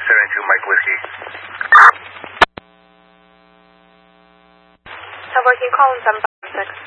72 Mike Whiskey. Tower, can you call in 756?